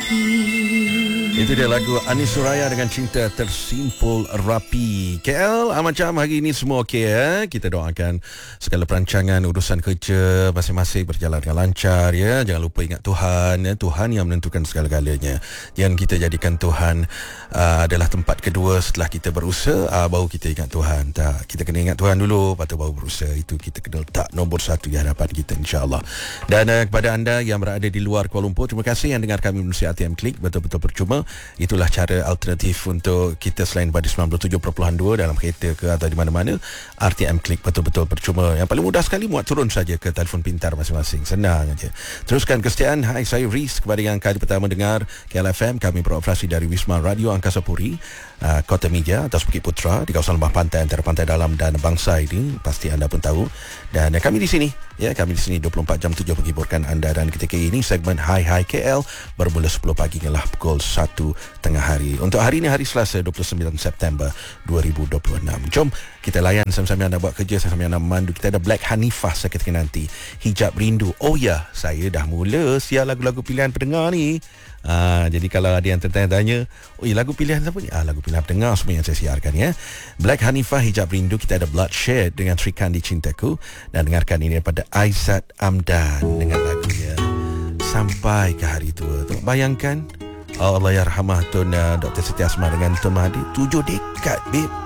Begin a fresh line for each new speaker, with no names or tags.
Itu dia lagu Anis Suraya dengan Cinta Tersimpul Rapi. KL, macam hari ini semua okey ya. Kita doakan segala perancangan urusan kerja masing-masing berjalan dengan lancar ya. Jangan lupa ingat Tuhan ya. Tuhan yang menentukan segala-galanya. Jangan kita jadikan Tuhan adalah tempat kedua setelah kita berusaha baru kita ingat Tuhan. Tak, kita kena ingat Tuhan dulu, lepas tu baru berusaha. Itu kita kena letak nombor satu di hadapan kita, insya-Allah. Dan kepada anda yang berada di luar Kuala Lumpur, terima kasih yang dengar kami melalui ATM Klik, betul-betul percuma. Itulah cara alternatif untuk kita selain pada 97.2 dalam kereta ke atau di mana-mana. RTM Klik betul-betul percuma. Yang paling mudah sekali, muat turun saja ke telefon pintar masing-masing. Senang aja. Teruskan kesetiaan. Hai, saya Riz. Kepada yang kali pertama dengar KLFM, kami beroperasi dari Wisma Radio Angkasa Puri, Kota Media, atas Bukit Putra, di kawasan Lembah Pantai antara Pantai Dalam dan Bangsa ini. Pasti anda pun tahu. Dan kami di sini, ya, kami di sini 24 jam 7 menghiburkan anda. Dan ketika ini segmen Hai Hai KL bermula 10 pagi hinggalah pukul 1 tengah hari. Untuk hari ini, hari Selasa 29 September 2026. Jom kita layan sama-sama anda buat kerja, sama-sama anda memandu. Kita ada Black Hanifah seketika nanti, Hijab Rindu. Oh ya, saya dah mula siar lagu-lagu pilihan pendengar ni. Jadi kalau ada yang tertanya-tanya, oh ya, lagu pilihan siapa ni? Lagu pilihan pendengar semua yang saya siarkan ya. Black Hanifah, Hijab Rindu. Kita ada Bloodshed dengan Sri Kandi Cintaku. Dan dengarkan ini daripada Aizat Amdan dengan lagunya Sampai ke Hari Tua. Bayangkan, Allah yarhamah Tun Dr. Siti Asma dengan Tun Mahdi 7 dekad, babe.